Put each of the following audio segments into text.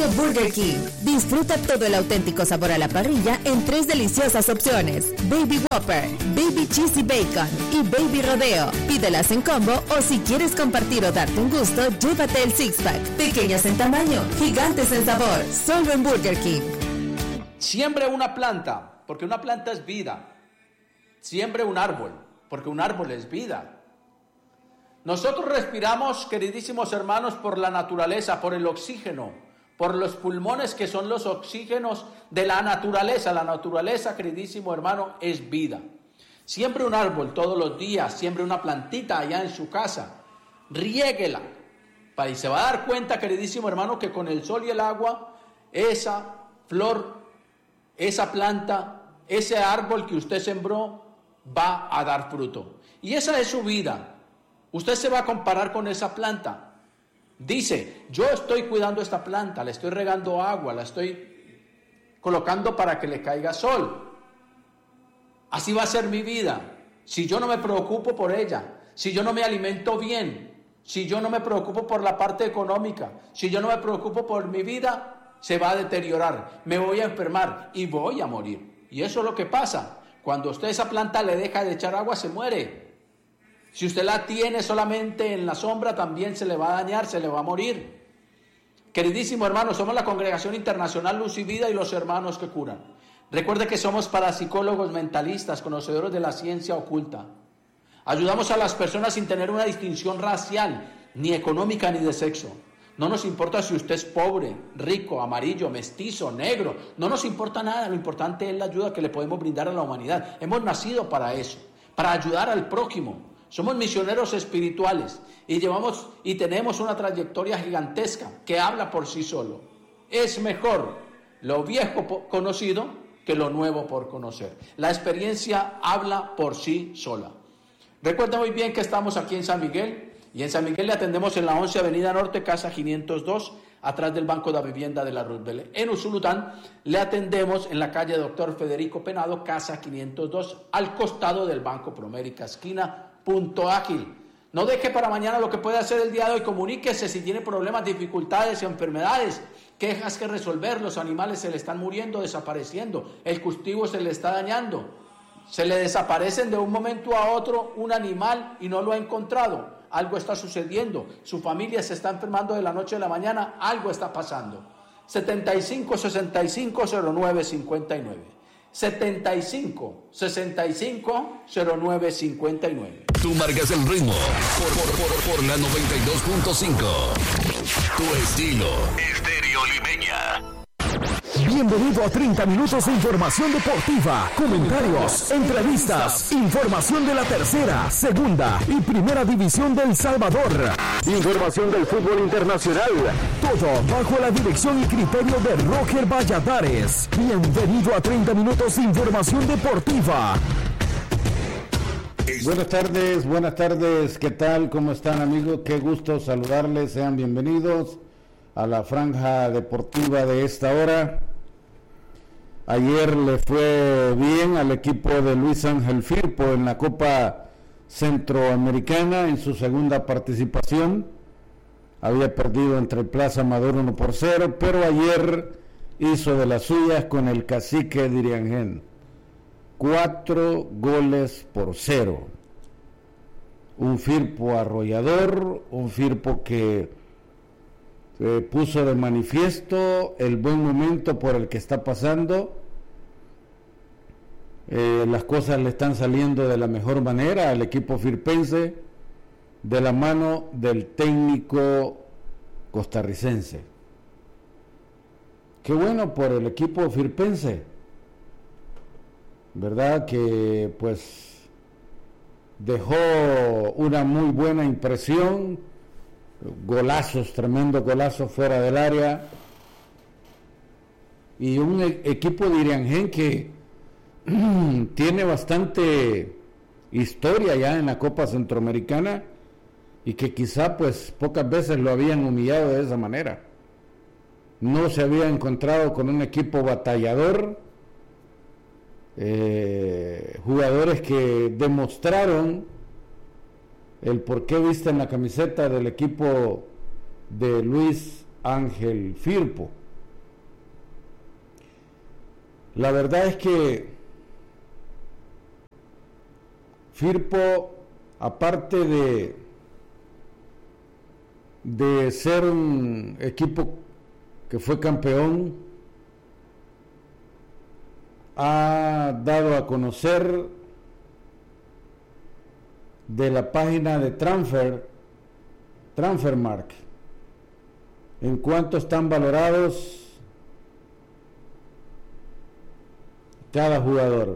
de Burger King. Disfruta todo el auténtico sabor a la parrilla en 3 deliciosas opciones: Baby Whopper, Baby Cheesy Bacon y Baby Rodeo. Pídelas en combo o si quieres compartir o darte un gusto, llévate el six pack. Pequeñas en tamaño, gigantes en sabor. Solo en Burger King. Siembre una planta, porque una planta es vida. Siembre un árbol, porque un árbol es vida. Nosotros respiramos, queridísimos hermanos, por la naturaleza, por el oxígeno, por los pulmones que son los oxígenos de la naturaleza. La naturaleza, queridísimo hermano, es vida. Siembre un árbol todos los días, siembre una plantita allá en su casa, riéguela. Y se va a dar cuenta, queridísimo hermano, que con el sol y el agua, esa flor, esa planta, ese árbol que usted sembró, va a dar fruto. Y esa es su vida. Usted se va a comparar con esa planta. Dice, yo estoy cuidando esta planta, le estoy regando agua, la estoy colocando para que le caiga sol. Así va a ser mi vida. Si yo no me preocupo por ella, si yo no me alimento bien, si yo no me preocupo por la parte económica, si yo no me preocupo por mi vida, se va a deteriorar, me voy a enfermar y voy a morir. Y eso es lo que pasa. Cuando usted esa planta le deja de echar agua, se muere. Si usted la tiene solamente en la sombra, también se le va a dañar, se le va a morir. Queridísimo hermano, somos la Congregación Internacional Luz y Vida y los hermanos que curan. Recuerde que somos parapsicólogos mentalistas, conocedores de la ciencia oculta. Ayudamos a las personas sin tener una distinción racial, ni económica, ni de sexo. No nos importa si usted es pobre, rico, amarillo, mestizo, negro. No nos importa nada, lo importante es la ayuda que le podemos brindar a la humanidad. Hemos nacido para eso, para ayudar al prójimo. Somos misioneros espirituales y tenemos una trayectoria gigantesca que habla por sí solo. Es mejor lo viejo conocido que lo nuevo por conocer. La experiencia habla por sí sola. Recuerda muy bien que estamos aquí en San Miguel y en San Miguel le atendemos en la 11 Avenida Norte, casa 502, atrás del Banco de Vivienda de la Roosevelt. En Usulután le atendemos en la calle Doctor Federico Penado, casa 502, al costado del Banco Promérica, esquina Punto Ágil. No deje para mañana lo que puede hacer el día de hoy. Comuníquese si tiene problemas, dificultades, enfermedades, quejas que resolver. Los animales se le están muriendo, desapareciendo. El cultivo se le está dañando. Se le desaparecen de un momento a otro un animal y no lo ha encontrado. Algo está sucediendo. Su familia se está enfermando de la noche a la mañana. Algo está pasando. 75-65-09-59. 75-65-09-59. Tú marcas el ritmo por la 92.5. Tu estilo. Estéreo Limeña. Bienvenido a 30 minutos de información deportiva, comentarios, entrevistas, información de la tercera, segunda y primera división de El Salvador, información del fútbol internacional, todo bajo la dirección y criterio de Roger Valladares. Bienvenido a 30 minutos de información deportiva. Buenas tardes, ¿qué tal? ¿Cómo están, amigos? Qué gusto saludarles, sean bienvenidos a la franja deportiva de esta hora. Ayer le fue bien al equipo de Luis Ángel Firpo en la Copa Centroamericana en su segunda participación. Había perdido entre el Plaza Maduro 1-0, pero ayer hizo de las suyas con el Cacique Diriangén. 4-0. Un Firpo arrollador, un Firpo que puso de manifiesto el buen momento por el que está pasando. Las cosas le están saliendo de la mejor manera al equipo firpense de la mano del técnico costarricense. Qué bueno por el equipo firpense, ¿verdad? Que pues dejó una muy buena impresión. Golazos, tremendo golazo fuera del área, y un equipo de Iriangén que tiene bastante historia ya en la Copa Centroamericana y que quizá pues pocas veces lo habían humillado de esa manera. No se había encontrado con un equipo batallador, jugadores que demostraron el por qué visten la camiseta del equipo de Luis Ángel Firpo. La verdad es que Firpo, aparte de ser un equipo que fue campeón, ha dado a conocer de la página de Transfermarkt, en cuánto están valorados cada jugador.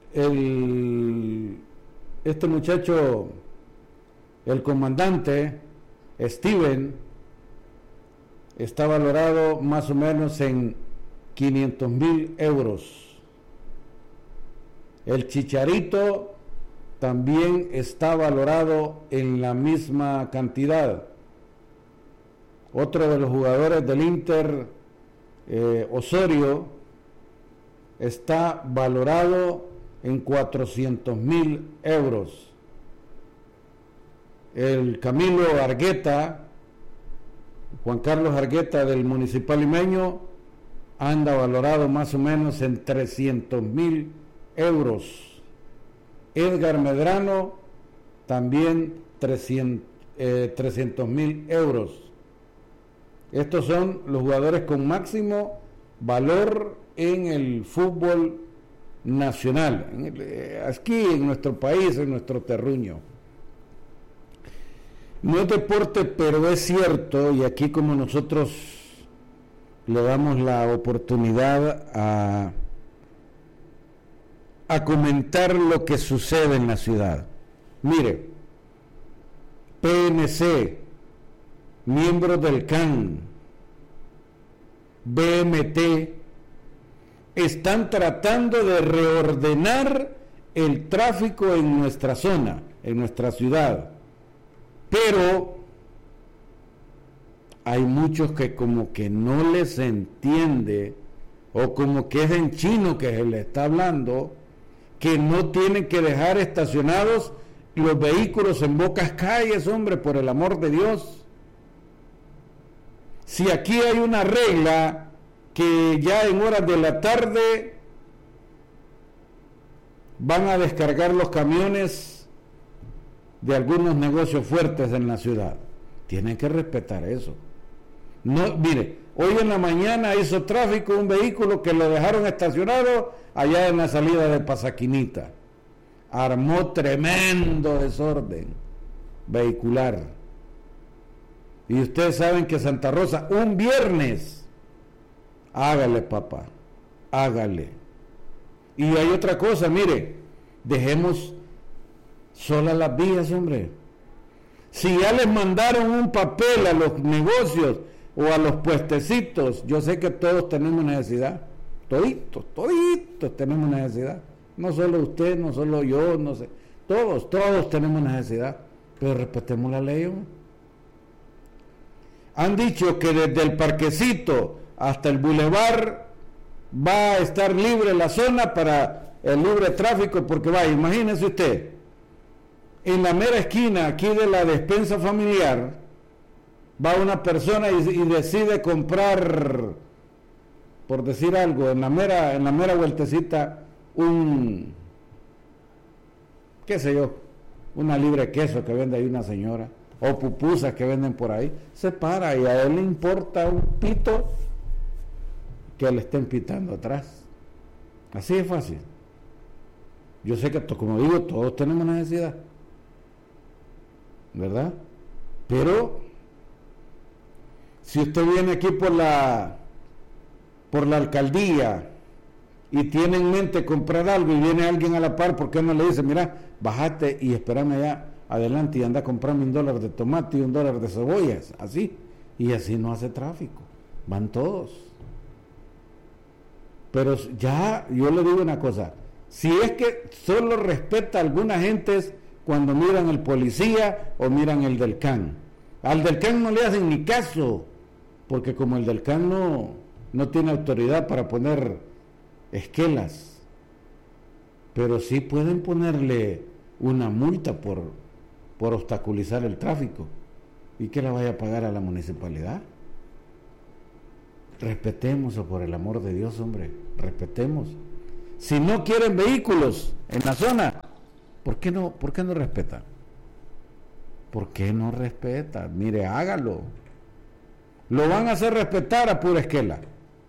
Este muchacho, el comandante Steven, está valorado más o menos en 500,000 euros. El Chicharito también está valorado en la misma cantidad. Otro de los jugadores del Inter, Osorio, está valorado en 400,000 euros. El Camilo Argueta, Juan Carlos Argueta del Municipal Limeño, anda valorado más o menos en 300,000 euros. Edgar Medrano también 300,000 euros. Estos son los jugadores con máximo valor en el fútbol nacional, aquí en nuestro país, en nuestro terruño. No es deporte, pero es cierto, y aquí como nosotros le damos la oportunidad a comentar lo que sucede en la ciudad. Mire, PNC, miembros del CAN, BMT, están tratando de reordenar el tráfico en nuestra zona, en nuestra ciudad, pero hay muchos que como que no les entiende, o como que es en chino que se le está hablando, que no tienen que dejar estacionados los vehículos en bocas calles, hombre, por el amor de Dios. Si aquí hay una regla que ya en horas de la tarde van a descargar los camiones de algunos negocios fuertes en la ciudad, tienen que respetar eso. No, mire, hoy en la mañana hizo tráfico un vehículo que lo dejaron estacionado allá en la salida de Pasaquinita. Armó tremendo desorden vehicular. Y ustedes saben que Santa Rosa, un viernes, hágale, papá, hágale. Y hay otra cosa, mire, dejemos solas las vías, hombre. Si ya les mandaron un papel a los negocios o a los puestecitos, yo sé que todos tenemos necesidad, toditos tenemos necesidad, no solo usted, no solo yo, no sé, todos tenemos necesidad, pero respetemos la ley, hombre. Han dicho que desde el parquecito hasta el bulevar va a estar libre la zona para el libre tráfico, porque vaya, imagínese usted, en la mera esquina aquí de la despensa familiar, va una persona y decide comprar, por decir algo, en la mera vueltecita, una libra de queso que vende ahí una señora, o pupusas que venden por ahí, se para y a él le importa un pito que le estén pitando atrás. Así es fácil. Yo sé que, como digo, todos tenemos necesidad, ¿verdad? Pero si usted viene aquí por la alcaldía y tiene en mente comprar algo y viene alguien a la par, ¿por qué no le dice, mira, bájate y espérame allá adelante y anda a comprarme $1 de tomate y $1 de cebollas? Así, y así no hace tráfico, van todos. Pero ya, yo le digo una cosa, si es que solo respeta a algunas gentes cuando miran el policía o miran el del CAN, al del CAN no le hacen ni caso, porque como el del CAN no tiene autoridad para poner esquelas, pero sí pueden ponerle una multa por obstaculizar el tráfico, y que la vaya a pagar a la municipalidad. respetemos, por el amor de Dios, hombre, respetemos. Si no quieren vehículos en la zona, ¿por qué no respetan? ¿Por qué no respeta? Mire, hágalo. Lo van a hacer respetar a pura esquela.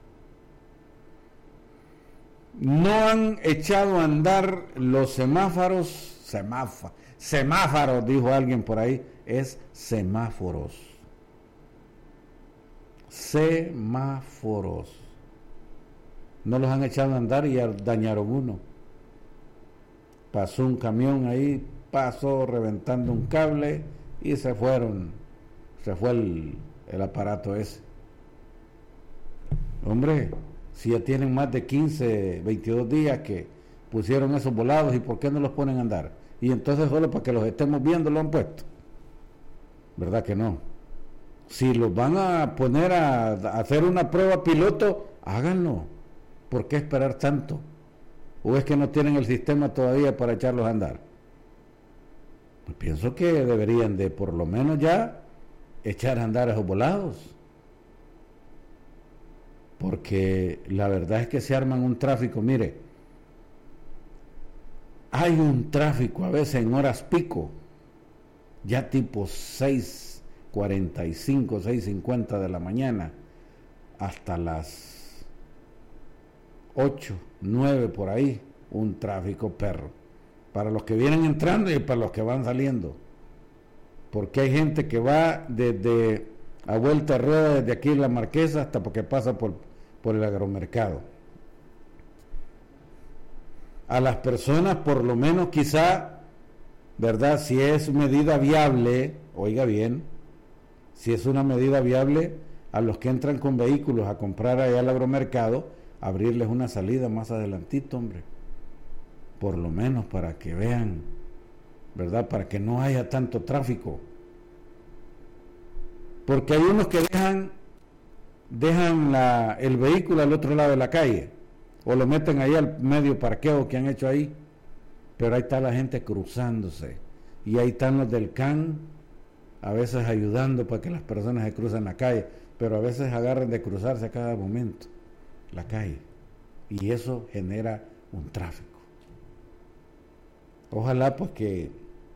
No han echado a andar los semáforos, dijo alguien por ahí, es semáforos. Semáforos. No los han echado a andar y ya dañaron uno. Pasó un camión ahí, pasó reventando un cable y se fue el aparato ese. Hombre, si ya tienen más de 15, 22 días que pusieron esos volados, ¿y por qué no los ponen a andar? Y entonces solo para que los estemos viendo lo han puesto. ¿Verdad que no? Si los van a poner a hacer una prueba piloto, háganlo. ¿Por qué esperar tanto? ¿O es que no tienen el sistema todavía para echarlos a andar? Pues pienso que deberían de por lo menos ya echar a andar esos volados. Porque la verdad es que se arman un tráfico. Mire, hay un tráfico a veces en horas pico, ya tipo 6:45, 6:50 de la mañana, hasta las 8, 9 por ahí, un tráfico perro, para los que vienen entrando y para los que van saliendo, porque hay gente que va desde a vuelta de rueda desde aquí en La Marquesa hasta porque pasa por el agromercado. A las personas, por lo menos quizá, ¿verdad? Si es medida viable, oiga bien, si es una medida viable, a los que entran con vehículos a comprar allá al agromercado, abrirles una salida más adelantito, hombre. Por lo menos para que vean, ¿verdad? Para que no haya tanto tráfico. Porque hay unos que dejan el vehículo al otro lado de la calle, o lo meten ahí al medio parqueo que han hecho ahí, pero ahí está la gente cruzándose, y ahí están los del CAN, a veces ayudando para que las personas se crucen la calle, pero a veces agarran de cruzarse a cada momento la calle, y eso genera un tráfico. Ojalá pues que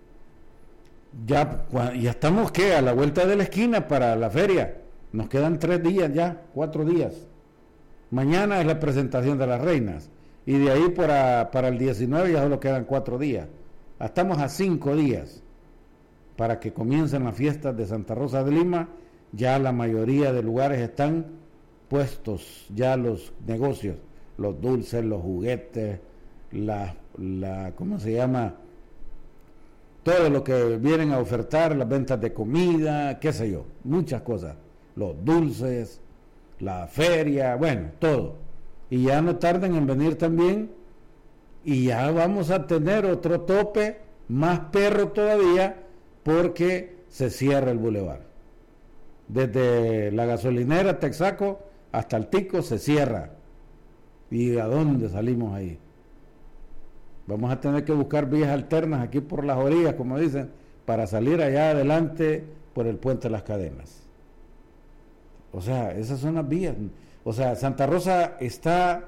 ya estamos a la vuelta de la esquina para la feria. Nos quedan 3 días ya, 4 días. Mañana es la presentación de las reinas. Y de ahí para el 19 ya solo quedan 4 días. Estamos a 5 días para que comiencen las fiestas de Santa Rosa de Lima. Ya la mayoría de lugares están puestos, ya los negocios, los dulces, los juguetes, ¿cómo se llama? Todo lo que vienen a ofertar, las ventas de comida, qué sé yo, muchas cosas. Los dulces, la feria, bueno, todo. Y ya no tarden en venir también, y ya vamos a tener otro tope, más perro todavía, porque se cierra el bulevar. Desde la gasolinera Texaco hasta el Tico se cierra. ¿Y a dónde salimos ahí? Vamos a tener que buscar vías alternas aquí por las orillas, como dicen, para salir allá adelante por el Puente de las Cadenas. O sea, esas son las vías. O sea, Santa Rosa está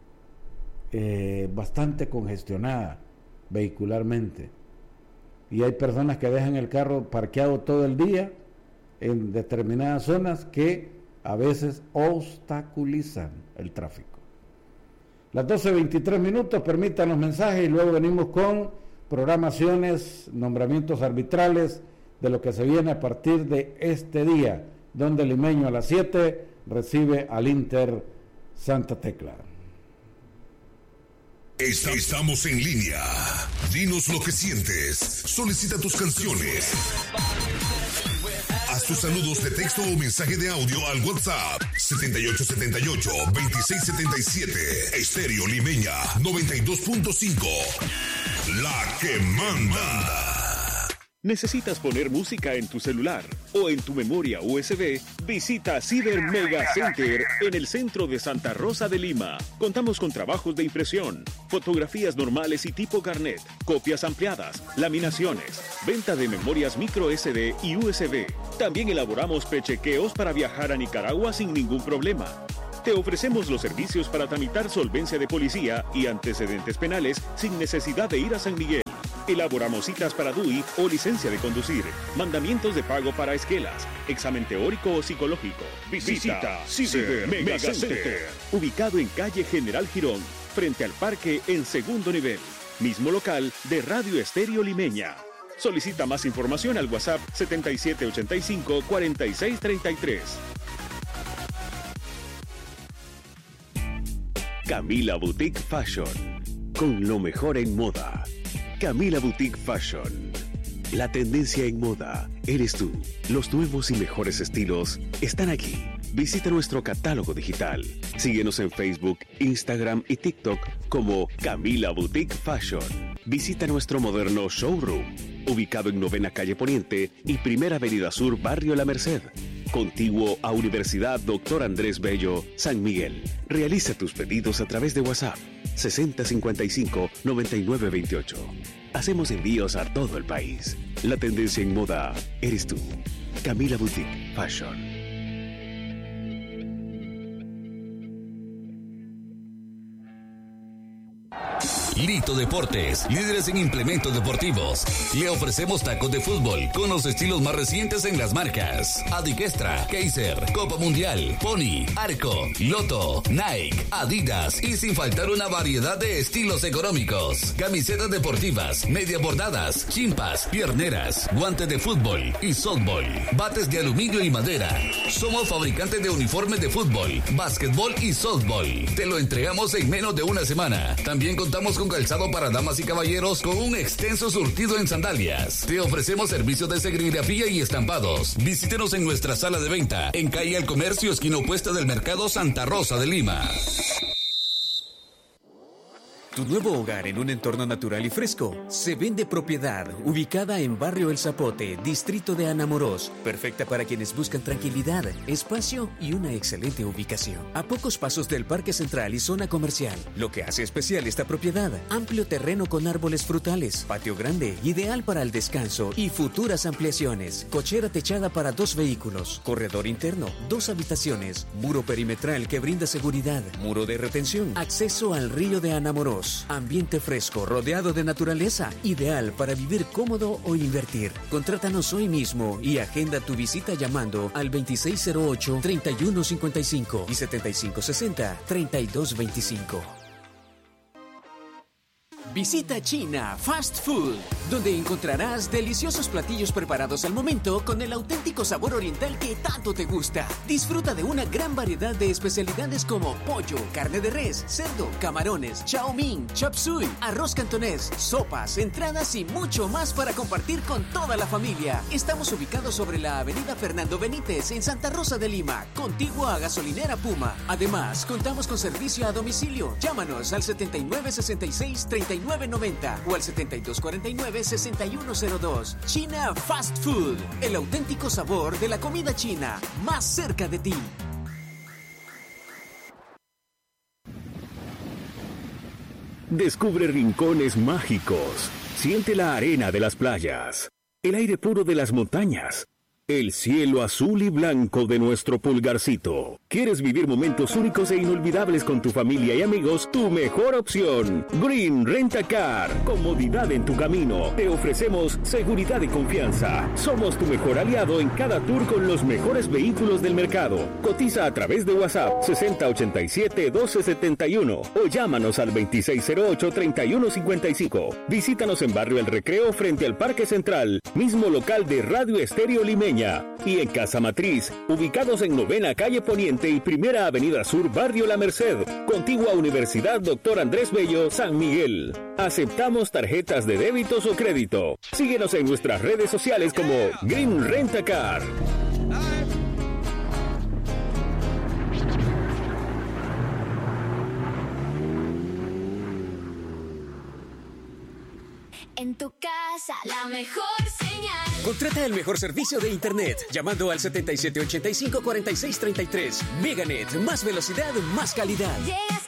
bastante congestionada vehicularmente. Y hay personas que dejan el carro parqueado todo el día en determinadas zonas que a veces obstaculizan el tráfico. Las 12:23, permitan los mensajes y luego venimos con programaciones, nombramientos arbitrales de lo que se viene a partir de este día, donde el Limeño a las 7 recibe al Inter Santa Tecla. Estamos en línea. Dinos lo que sientes. Solicita tus canciones. Haz tus saludos de texto o mensaje de audio al WhatsApp 7878-2677. Estéreo Limeña 92.5. La que manda. ¿Necesitas poner música en tu celular o en tu memoria USB? Visita Ciber Mega Center en el centro de Santa Rosa de Lima. Contamos con trabajos de impresión, fotografías normales y tipo carnet, copias ampliadas, laminaciones, venta de memorias micro SD y USB. También elaboramos prechequeos para viajar a Nicaragua sin ningún problema. Te ofrecemos los servicios para tramitar solvencia de policía y antecedentes penales sin necesidad de ir a San Miguel. Elaboramos citas para DUI o licencia de conducir, mandamientos de pago para esquelas, examen teórico o psicológico. Visita Ciber Mega Center, ubicado en calle General Girón, frente al parque en segundo nivel. Mismo local de Radio Estéreo Limeña. Solicita más información al WhatsApp 7785-4633. Camila Boutique Fashion, con lo mejor en moda. Camila Boutique Fashion. La tendencia en moda eres tú. Los nuevos y mejores estilos están aquí. Visita nuestro catálogo digital. Síguenos en Facebook, Instagram y TikTok como Camila Boutique Fashion. Visita nuestro moderno showroom, ubicado en 9ª Calle Poniente y 1ª Avenida Sur, Barrio La Merced. Contiguo a Universidad Dr. Andrés Bello, San Miguel. Realiza tus pedidos a través de WhatsApp 6055-9928. Hacemos envíos a todo el país. La tendencia en moda eres tú. Camila Boutique Fashion. Lito Deportes, líderes en implementos deportivos. Le ofrecemos tacos de fútbol con los estilos más recientes en las marcas Adiquestra, Kaiser, Copa Mundial, Pony, Arco, Loto, Nike, Adidas y sin faltar una variedad de estilos económicos. Camisetas deportivas, medias bordadas, chimpas, pierneras, guantes de fútbol y softball, bates de aluminio y madera. Somos fabricantes de uniformes de fútbol, básquetbol y softball. Te lo entregamos en menos de una semana. También contamos con calzado para damas y caballeros con un extenso surtido en sandalias. Te ofrecemos servicios de serigrafía y estampados. Visítenos en nuestra sala de venta en calle El Comercio, esquina opuesta del Mercado Santa Rosa de Lima. Tu nuevo hogar en un entorno natural y fresco. Se vende propiedad, ubicada en Barrio El Zapote, distrito de Anamorós. Perfecta para quienes buscan tranquilidad, espacio y una excelente ubicación. A pocos pasos del Parque Central y zona comercial. Lo que hace especial esta propiedad: amplio terreno con árboles frutales, patio grande, ideal para el descanso y futuras ampliaciones. Cochera techada para 2 vehículos, corredor interno, 2 habitaciones, muro perimetral que brinda seguridad, muro de retención, acceso al río de Anamorós. Ambiente fresco, rodeado de naturaleza, ideal para vivir cómodo o invertir. Contrátanos hoy mismo y agenda tu visita llamando al 2608-3155 y 7560-3225. Visita China Fast Food, donde encontrarás deliciosos platillos preparados al momento con el auténtico sabor oriental que tanto te gusta. Disfruta de una gran variedad de especialidades como pollo, carne de res, cerdo, camarones, chow mein, chop suey, arroz cantonés, sopas, entradas y mucho más para compartir con toda la familia. Estamos ubicados sobre la avenida Fernando Benítez en Santa Rosa de Lima, contiguo a Gasolinera Puma. Además, contamos con servicio a domicilio. Llámanos al 7966-3990 o al 7249-6102. China Fast Food, el auténtico sabor de la comida china, más cerca de ti. Descubre rincones mágicos. Siente la arena de las playas, el aire puro de las montañas, el cielo azul y blanco de nuestro Pulgarcito. ¿Quieres vivir momentos únicos e inolvidables con tu familia y amigos? Tu mejor opción, Green Rent-A-Car. Comodidad en tu camino. Te ofrecemos seguridad y confianza. Somos tu mejor aliado en cada tour con los mejores vehículos del mercado. Cotiza a través de WhatsApp 6087-1271 o llámanos al 2608-3155. Visítanos en Barrio El Recreo frente al Parque Central, mismo local de Radio Estéreo Limeña. Y en Casa Matriz, ubicados en 9ª Calle Poniente y 1ª Avenida Sur, Barrio La Merced, contigua Universidad Dr. Andrés Bello, San Miguel. Aceptamos tarjetas de débitos o crédito. Síguenos en nuestras redes sociales como Green Rent-A-Car. En tu casa, la mejor señal. Contrata el mejor servicio de internet llamando al 7785-4633. Meganet, más velocidad, más calidad. Llegas